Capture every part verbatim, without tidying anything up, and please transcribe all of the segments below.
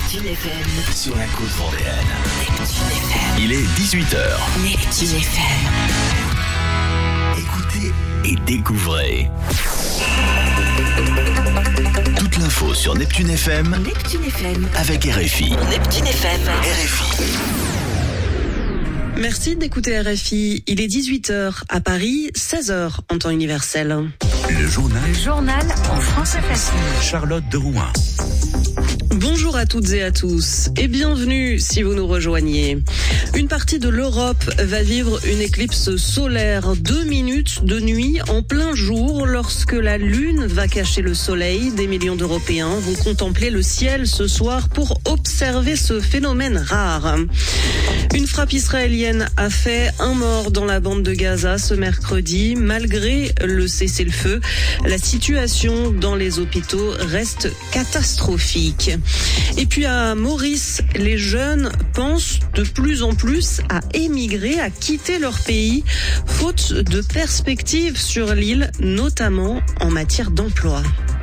Neptune F M. Sur la côte vendéenne. Neptune F M. Il est dix-huit heures. Neptune F M. Écoutez et découvrez. Toute l'info sur Neptune F M. Neptune F M. Avec R F I. Neptune F M. R F I. Merci d'écouter R F I. Il est dix-huit heures à Paris, seize heures en temps universel. Le journal. Le journal en français facile. Charlotte de Rouen. Bonjour à toutes et à tous et bienvenue si vous nous rejoignez. Une partie de l'Europe va vivre une éclipse solaire, deux minutes de nuit en plein jour lorsque la lune va cacher le soleil. Des millions d'Européens vont contempler le ciel ce soir pour observer ce phénomène rare. Une frappe israélienne a fait un mort dans la bande de Gaza ce mercredi. Malgré le cessez-le-feu, la situation dans les hôpitaux reste catastrophique. Et puis à Maurice, les jeunes pensent de plus en plus à émigrer, à quitter leur pays, faute de perspectives sur l'île, notamment en matière d'emploi.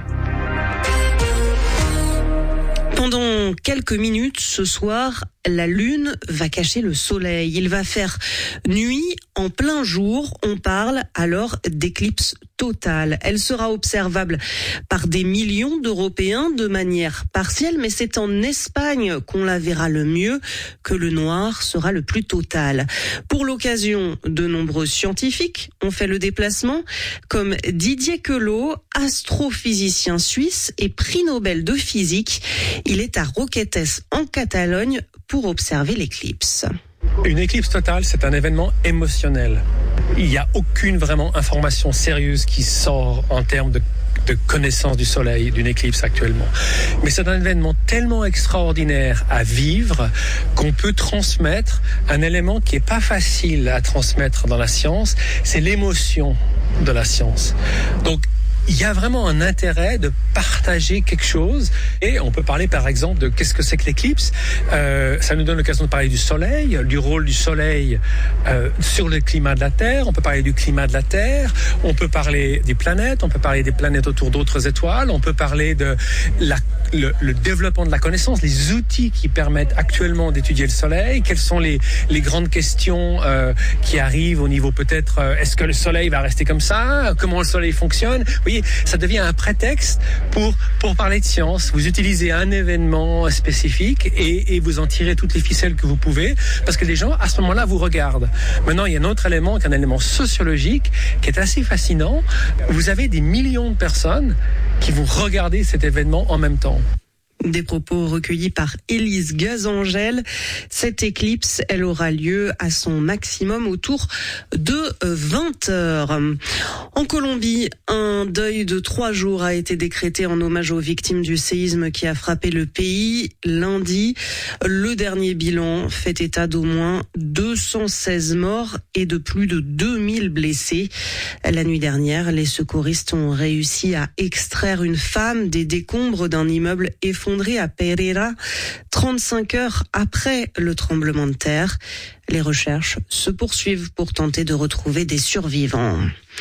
Pendant quelques minutes ce soir, la lune va cacher le soleil. Il va faire nuit en plein jour. On parle alors d'éclipse totale. Elle sera observable par des millions d'Européens de manière partielle, mais c'est en Espagne qu'on la verra le mieux, que le noir sera le plus total. Pour l'occasion, de nombreux scientifiques ont fait le déplacement, comme Didier Queloz, astrophysicien suisse et prix Nobel de physique. Il est à Roquetes, en Catalogne, pour observer l'éclipse. Une éclipse totale, c'est un événement émotionnel. Il n'y a aucune vraiment information sérieuse qui sort en termes de, de connaissance du soleil, d'une éclipse actuellement. Mais c'est un événement tellement extraordinaire à vivre qu'on peut transmettre un élément qui n'est pas facile à transmettre dans la science, c'est l'émotion de la science. Donc, il y a vraiment un intérêt de partager quelque chose et on peut parler par exemple de qu'est-ce que c'est que l'éclipse. Euh, ça nous donne l'occasion de parler du soleil, du rôle du soleil euh, sur le climat de la Terre. On peut parler du climat de la Terre, on peut parler des planètes, on peut parler des planètes autour d'autres étoiles, on peut parler de la, le, le développement de la connaissance, les outils qui permettent actuellement d'étudier le soleil, quelles sont les, les grandes questions euh, qui arrivent au niveau peut-être, euh, est-ce que le soleil va rester comme ça, comment le soleil fonctionne. Vous voyez, ça devient un prétexte pour, pour parler de science. Vous utilisez un événement spécifique et, et vous en tirez toutes les ficelles que vous pouvez parce que les gens, à ce moment-là, vous regardent. Maintenant, il y a un autre élément, qui est un élément sociologique qui est assez fascinant. Vous avez des millions de personnes qui vont regarder cet événement en même temps. Des propos recueillis par Élise Gazangel. Cette éclipse, elle aura lieu à son maximum autour de vingt heures. En Colombie, un deuil de trois jours a été décrété en hommage aux victimes du séisme qui a frappé le pays lundi. Le dernier bilan fait état d'au moins deux cent seize morts et de plus de deux mille blessés. La nuit dernière, les secouristes ont réussi à extraire une femme des décombres d'un immeuble effondré à Pereira, trente-cinq heures après le tremblement de terre. Les recherches se poursuivent pour tenter de retrouver des survivants.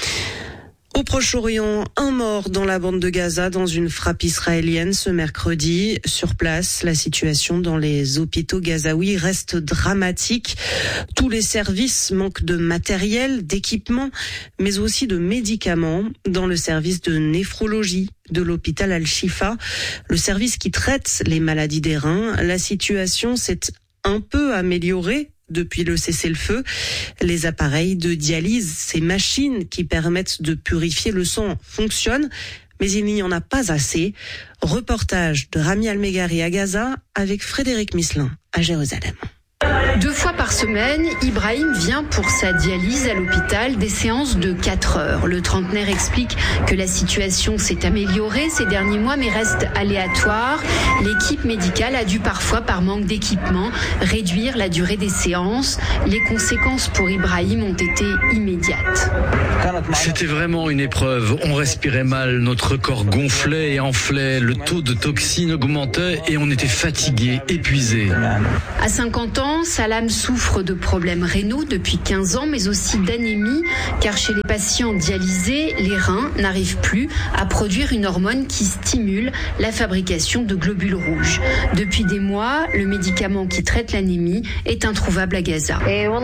Au Proche-Orient, un mort dans la bande de Gaza dans une frappe israélienne ce mercredi. Sur place, la situation dans les hôpitaux gazaouis reste dramatique. Tous les services manquent de matériel, d'équipement, mais aussi de médicaments. Dans le service de néphrologie de l'hôpital Al-Shifa, le service qui traite les maladies des reins, la situation s'est un peu améliorée depuis le cessez-le-feu. Les appareils de dialyse, ces machines qui permettent de purifier le sang, fonctionnent, mais il n'y en a pas assez. Reportage de Rami Almegari à Gaza avec Frédéric Misselin à Jérusalem. Deux fois par semaine, Ibrahim vient pour sa dialyse à l'hôpital, des séances de quatre heures. Le trentenaire explique que la situation s'est améliorée ces derniers mois mais reste aléatoire. L'équipe médicale a dû parfois, par manque d'équipement, réduire la durée des séances. Les conséquences pour Ibrahim ont été immédiates. C'était vraiment une épreuve. On respirait mal, notre corps gonflait et enflait, le taux de toxines augmentait et on était fatigué, épuisé. À cinquante ans, sa Salam souffre de problèmes rénaux depuis quinze ans, mais aussi d'anémie, car chez les patients dialysés, les reins n'arrivent plus à produire une hormone qui stimule la fabrication de globules rouges. Depuis des mois, le médicament qui traite l'anémie est introuvable à Gaza.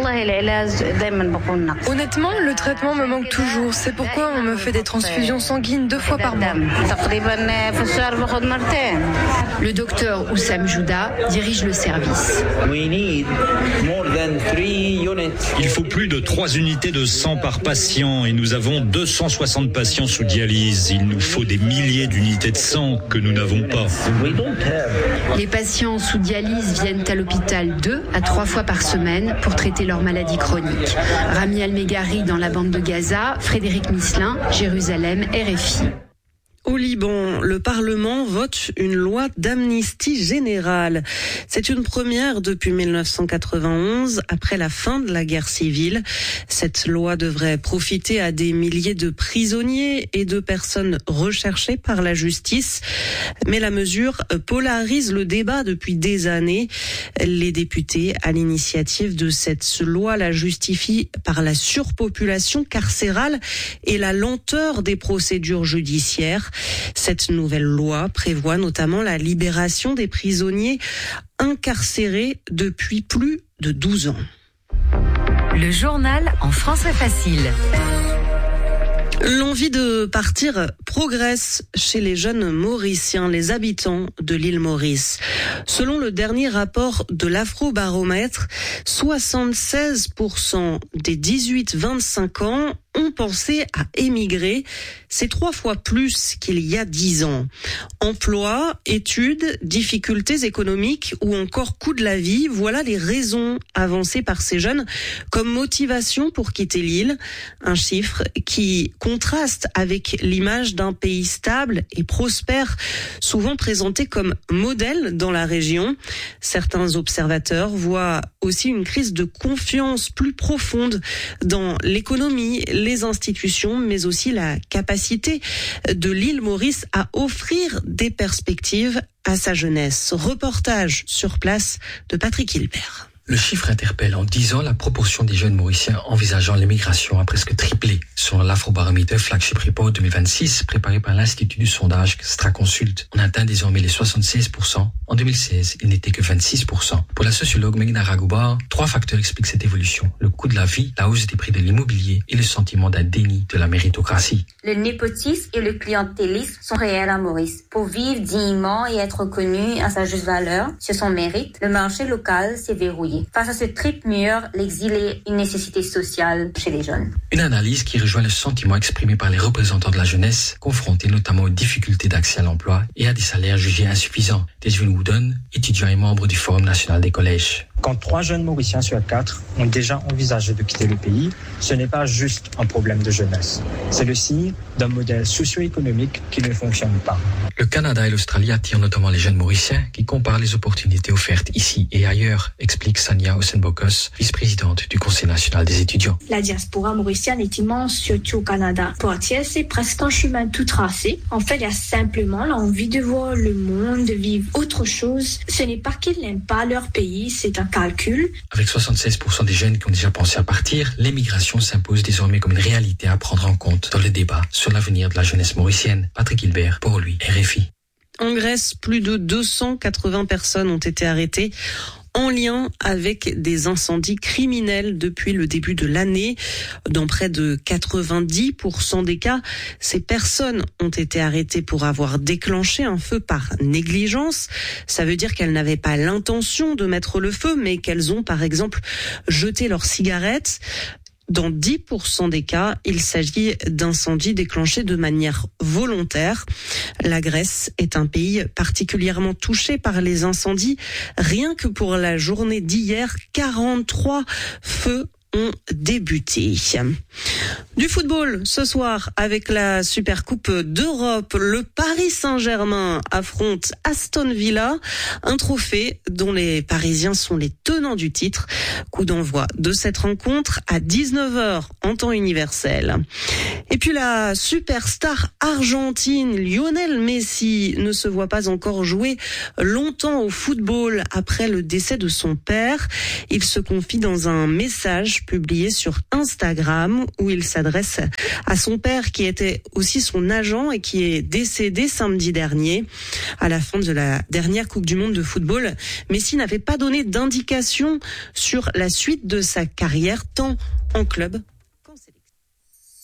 Honnêtement, le traitement me manque toujours. C'est pourquoi on me fait des transfusions sanguines deux fois par mois. Le docteur Oussam Jouda dirige le service. Il faut plus de trois unités de sang par patient et nous avons deux cent soixante patients sous dialyse. Il nous faut des milliers d'unités de sang que nous n'avons pas. Les patients sous dialyse viennent à l'hôpital deux à trois fois par semaine pour traiter leur maladie chronique. Rami Al-Meghari dans la bande de Gaza, Frédéric Misselin, Jérusalem, R F I. Au Liban, le Parlement vote une loi d'amnistie générale. C'est une première depuis mille neuf cent quatre-vingt-onze, après la fin de la guerre civile. Cette loi devrait profiter à des milliers de prisonniers et de personnes recherchées par la justice. Mais la mesure polarise le débat depuis des années. Les députés, à l'initiative de cette loi, la justifient par la surpopulation carcérale et la lenteur des procédures judiciaires. Cette nouvelle loi prévoit notamment la libération des prisonniers incarcérés depuis plus de douze ans. Le journal en français facile. L'envie de partir progresse chez les jeunes Mauriciens, les habitants de l'île Maurice. Selon le dernier rapport de l'Afrobaromètre, soixante-seize pour cent des dix-huit vingt-cinq ans ont pensé à émigrer. C'est trois fois plus qu'il y a dix ans. Emploi, études, difficultés économiques ou encore coût de la vie, voilà les raisons avancées par ces jeunes comme motivation pour quitter l'île. Un chiffre qui contraste avec l'image d'un pays stable et prospère, souvent présenté comme modèle dans la région. Certains observateurs voient aussi une crise de confiance plus profonde dans l'économie, les institutions, mais aussi la capacité de l'île Maurice à offrir des perspectives à sa jeunesse. Reportage sur place de Patrick Hilbert. Le chiffre interpelle. En dix ans, la proportion des jeunes Mauriciens envisageant l'émigration a presque triplé. Selon l'Afrobaromètre Flagship Report deux mille vingt-six, préparé par l'Institut du sondage Straconsult, on atteint désormais les soixante-seize pour cent. En deux mille seize, il n'était que vingt-six pour cent. Pour la sociologue Meghna Ragoubar, trois facteurs expliquent cette évolution. Le coût de la vie, la hausse des prix de l'immobilier et le sentiment d'un déni de la méritocratie. Le népotisme et le clientélisme sont réels à Maurice. Pour vivre dignement et être reconnu à sa juste valeur, sur son mérite, le marché local s'est verrouillé. Face à ce triple mur, l'exil est une nécessité sociale chez les jeunes. Une analyse qui rejoint le sentiment exprimé par les représentants de la jeunesse, confrontés notamment aux difficultés d'accès à l'emploi et à des salaires jugés insuffisants. Desvin Wooden, étudiant et membre du Forum national des collèges. Quand trois jeunes Mauriciens sur quatre ont déjà envisagé de quitter le pays, ce n'est pas juste un problème de jeunesse. C'est le signe d'un modèle socio-économique qui ne fonctionne pas. Le Canada et l'Australie attirent notamment les jeunes Mauriciens qui comparent les opportunités offertes ici et ailleurs, explique Sania Osenbokos, vice-présidente du Conseil national des étudiants. La diaspora mauricienne est immense, surtout au Canada. Pour attirer, c'est presque un chemin tout tracé. En fait, il y a simplement l'envie de voir le monde, de vivre autre chose. Ce n'est pas qu'ils n'aiment pas leur pays, c'est un calcul. Avec soixante-seize pour cent des jeunes qui ont déjà pensé à partir, l'émigration s'impose désormais comme une réalité à prendre en compte dans le débat sur l'avenir de la jeunesse mauricienne. Patrick Hilbert, pour lui, R F I. En Grèce, plus de deux cent quatre-vingts personnes ont été arrêtées en lien avec des incendies criminels depuis le début de l'année. Dans près de quatre-vingt-dix pour cent des cas, ces personnes ont été arrêtées pour avoir déclenché un feu par négligence. Ça veut dire qu'elles n'avaient pas l'intention de mettre le feu, mais qu'elles ont par exemple jeté leurs cigarettes. Dans dix pour cent des cas, il s'agit d'incendies déclenchés de manière volontaire. La Grèce est un pays particulièrement touché par les incendies. Rien que pour la journée d'hier, quarante-trois feux ont débuté. Du football ce soir avec la Supercoupe d'Europe, le Paris Saint-Germain affronte Aston Villa, un trophée dont les Parisiens sont les tenants du titre. Coup d'envoi de cette rencontre à dix-neuf heures en temps universel. Et puis la superstar argentine Lionel Messi ne se voit pas encore jouer longtemps au football après le décès de son père. Il se confie dans un message publié sur Instagram où il s'adresse à son père qui était aussi son agent et qui est décédé samedi dernier. À la fin de la dernière Coupe du Monde de football, Messi n'avait pas donné d'indication sur la suite de sa carrière tant en club